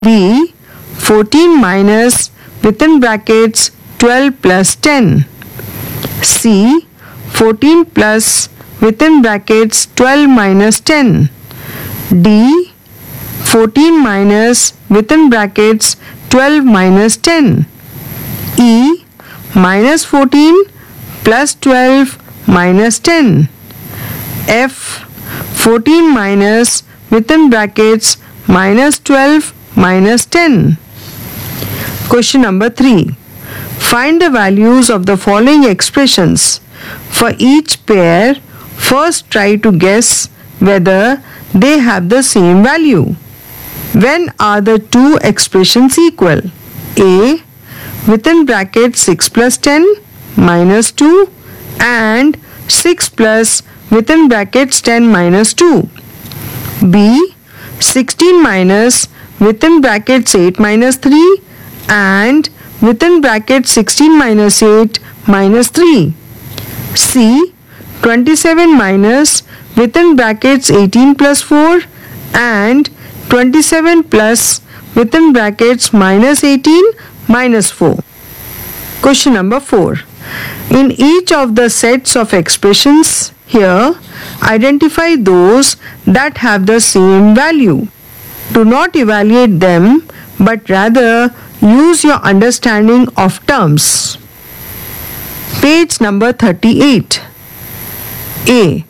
B. 14 minus within brackets 12 plus 10. C. 14 plus within brackets 12 minus 10. D. 14 minus within brackets 12 minus 10. E. Minus 14 plus 12 minus 10. F. 14 minus within brackets minus 12 minus 10. Question number 3. Find the values of the following expressions. For each pair, first try to guess whether they have the same value. When are the two expressions equal? A. Within brackets 6 plus 10 minus 2 and 6 plus within brackets 10 minus 2. B. 16 minus within brackets 8 minus 3 and within brackets 16 minus 8 minus 3. C. 27 minus within brackets 18 plus 4 and 27 plus within brackets minus 18 minus 4. Question number 4. In each of the sets of expressions here, identify those that have the same value. Do not evaluate them, but rather use your understanding of terms. Page number 38. A.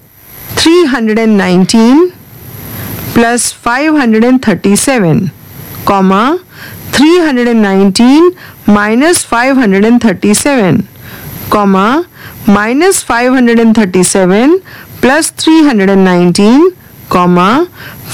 319 plus 537, comma 319 minus 537, comma minus 537 plus 319, comma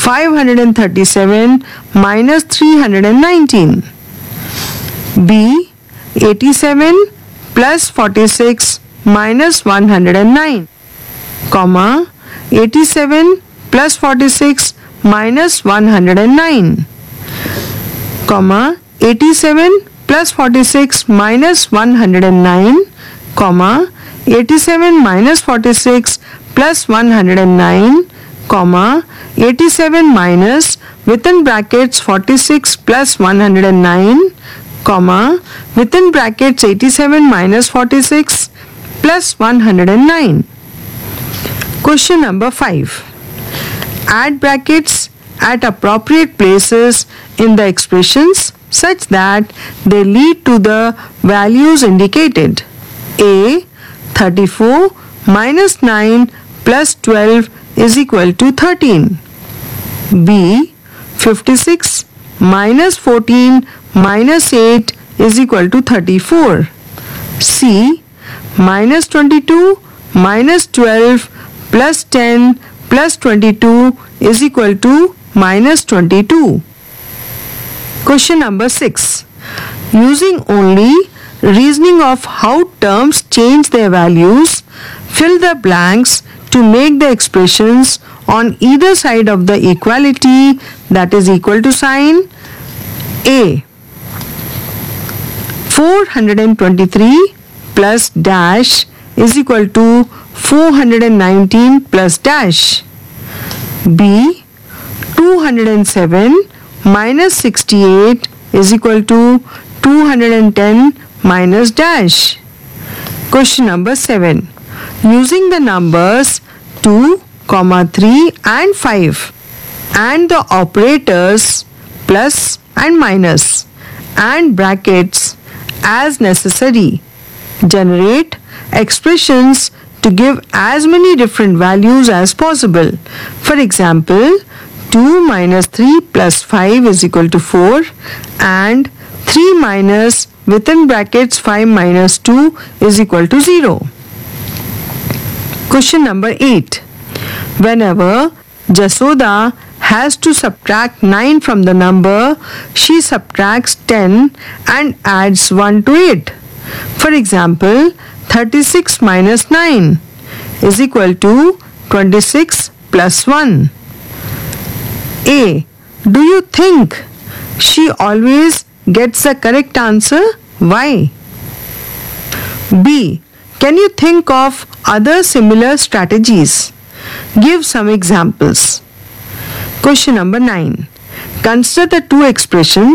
537 minus 319. B. 87 plus 46 minus 109, comma 87 plus 46 minus 109, comma 87 plus 46 minus 109, comma 87 minus 46 plus 109, comma 87 minus within brackets 46 plus 109, comma within brackets 87 minus 46 plus 109. Question number 5. Add brackets at appropriate places in the expressions such that they lead to the values indicated. A. 34 minus 9 plus 12 is equal to 13. B. 56 minus 14 minus 8 is equal to 34. C. Minus 22 minus 12 plus 10 plus 22 is equal to minus 22. Question number 6. Using only reasoning of how terms change their values, fill the blanks to make the expressions on either side of the equality, that is equal to sign. A. 423 plus dash is equal to 419 plus dash. B. 207 minus 68 is equal to 210 minus dash. Question number 7. Using the numbers 2, 3 and 5 and the operators plus and minus and brackets as necessary, generate expressions to give as many different values as possible. For example, 2 minus 3 plus 5 is equal to 4 and 3 minus within brackets 5 minus 2 is equal to 0. Question number 8. Whenever Jasoda has to subtract 9 from the number, she subtracts 10 and adds 1 to it. For example, 36 minus 9 is equal to 26 plus 1. A. Do you think she always gets the correct answer? Why? B. Can you think of other similar strategies? Give some examples. Question number 9. Consider the two expressions